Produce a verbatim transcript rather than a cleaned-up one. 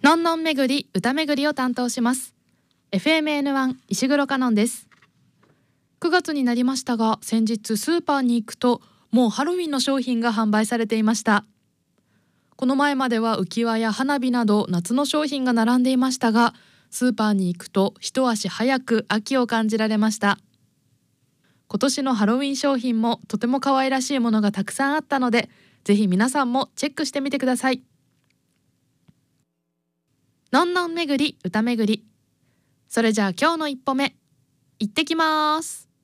のんのん巡り歌巡りを担当します。 エフエムエヌワン 石黒カノンです。くがつになりましたが、先日スーパーに行くともうハロウィンの商品が販売されていました。この前までは浮き輪や花火など夏の商品が並んでいましたが、スーパーに行くと一足早く秋を感じられました。今年のハロウィン商品もとても可愛らしいものがたくさんあったので、ぜひ皆さんもチェックしてみてください。のんのん巡り歌巡り、それじゃあ今日の一歩目、行ってきます。